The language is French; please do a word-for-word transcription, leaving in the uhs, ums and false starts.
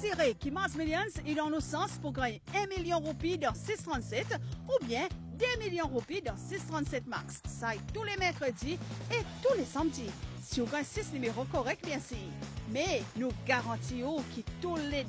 désirez que Mass Millions ait dans nos sens pour gagner un million de roupies dans six cent trente-sept ou bien deux millions de roupies dans six cent trente-sept Max. Ça est tous les mercredis et tous les samedis. Si vous gagnez six numéros corrects, bien sûr. Mais nous garantissons que tous les